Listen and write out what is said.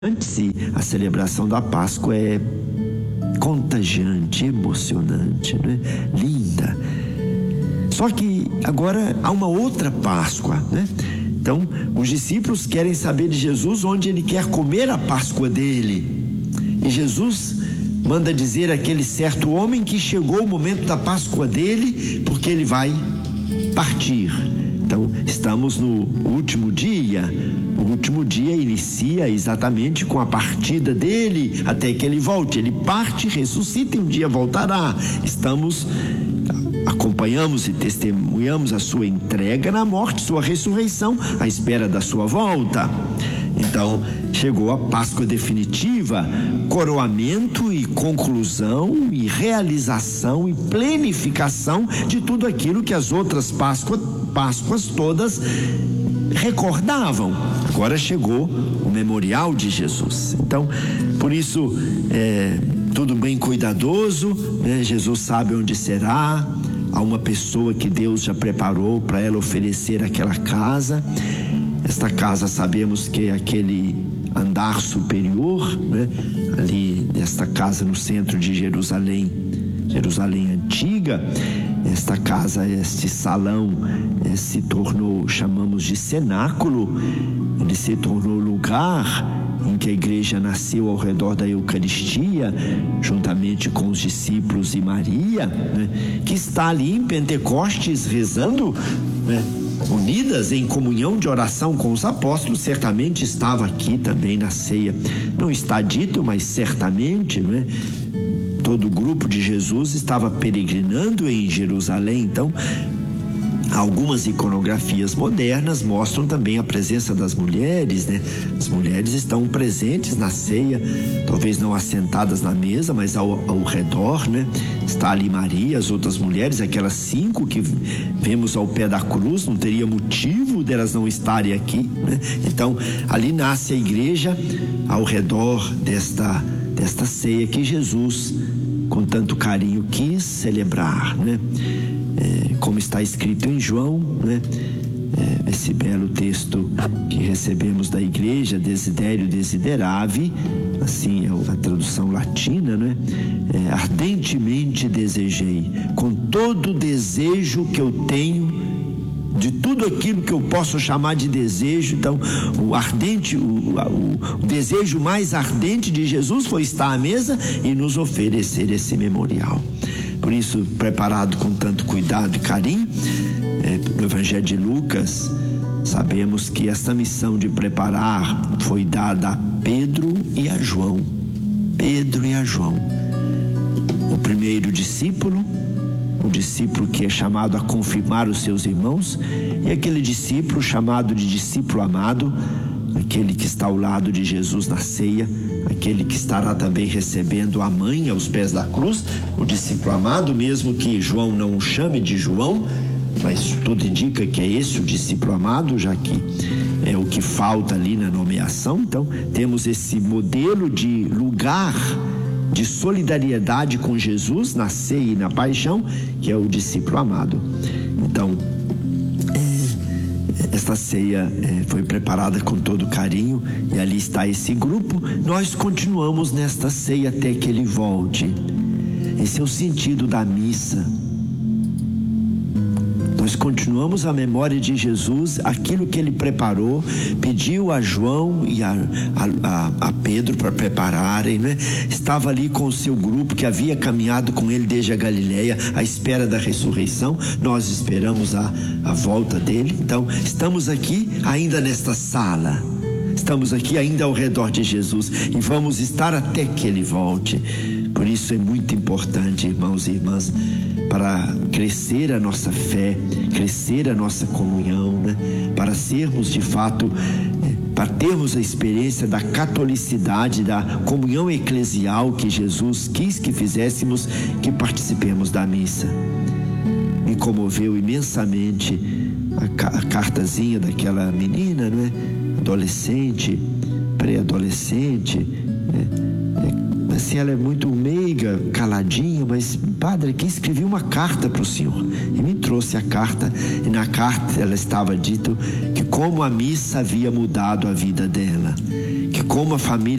A celebração da Páscoa é contagiante, emocionante, né? Linda. Só que agora há uma outra Páscoa, né? Então, os discípulos querem saber de Jesus onde ele quer comer a Páscoa dele. E Jesus manda dizer àquele certo homem que chegou o momento da Páscoa dele, porque ele vai partir. Então, estamos no último dia. O último dia inicia exatamente com a partida dele, até que ele volte. Ele parte, ressuscita e um dia voltará. Acompanhamos e testemunhamos a sua entrega na morte, sua ressurreição, à espera da sua volta. Então, chegou a Páscoa definitiva, coroamento e conclusão e realização e plenificação de tudo aquilo que as outras Páscoas todas recordavam. Agora chegou o memorial de Jesus. Então, por isso, tudo bem cuidadoso, né? Jesus sabe onde será. Há uma pessoa que Deus já preparou para ela oferecer aquela casa. Esta casa sabemos que é aquele andar superior, né? Ali nesta casa no centro de Jerusalém antiga. Esta casa, este salão se tornou, chamamos de cenáculo. Ele se tornou lugar em que a igreja nasceu ao redor da Eucaristia, juntamente com os discípulos e Maria, né? Que está ali em Pentecostes rezando, né? Unidas em comunhão de oração com os apóstolos. Certamente estava aqui também na ceia. Não está dito, mas certamente, né? Todo o grupo de Jesus estava peregrinando em Jerusalém. Então, algumas iconografias modernas mostram também a presença das mulheres, né? As mulheres estão presentes na ceia, talvez não assentadas na mesa, mas ao redor, né? Está ali Maria, as outras mulheres, aquelas 5 que vemos ao pé da cruz, não teria motivo delas não estarem aqui, né? Então, ali nasce a igreja ao redor desta ceia que Jesus, com tanto carinho, quis celebrar, né? Como está escrito em João, né? Esse belo texto que recebemos da igreja, Desiderio Desideravi, assim é a tradução latina, né? Ardentemente desejei, com todo o desejo que eu tenho, de tudo aquilo que eu posso chamar de desejo. Então, o desejo mais ardente de Jesus foi estar à mesa e nos oferecer esse memorial. Por isso, preparado com tanto cuidado e carinho, no Evangelho de Lucas, sabemos que esta missão de preparar foi dada a Pedro e a João. Pedro e a João. O primeiro discípulo, o discípulo que é chamado a confirmar os seus irmãos, e aquele discípulo chamado de discípulo amado, aquele que está ao lado de Jesus na ceia, aquele que estará também recebendo a mãe aos pés da cruz, o discípulo amado, mesmo que João não o chame de João, mas tudo indica que é esse o discípulo amado, já que é o que falta ali na nomeação. Então, temos esse modelo de lugar de solidariedade com Jesus na ceia e na paixão, que é o discípulo amado. Então, esta ceia foi preparada com todo carinho, e ali está esse grupo. Nós continuamos nesta ceia até que ele volte. Esse é o sentido da missa. Nós continuamos a memória de Jesus, aquilo que ele preparou, pediu a João e a Pedro para prepararem, né? Estava ali com o seu grupo que havia caminhado com ele desde a Galileia, à espera da ressurreição. Nós esperamos a volta dele. Então, estamos aqui ainda nesta sala, estamos aqui ainda ao redor de Jesus, e vamos estar até que ele volte. Por isso é muito importante, irmãos e irmãs, para crescer a nossa fé, crescer a nossa comunhão, né? Para sermos de fato, para termos a experiência da catolicidade, da comunhão eclesial que Jesus quis que fizéssemos, que participemos da missa. Me comoveu imensamente a cartazinha daquela menina, não é? Adolescente, pré-adolescente, né? Assim, ela é muito meiga, caladinha, mas, padre, que escrevi uma carta para o senhor, e me trouxe a carta, e na carta ela estava dito que como a missa havia mudado a vida dela, que que como a família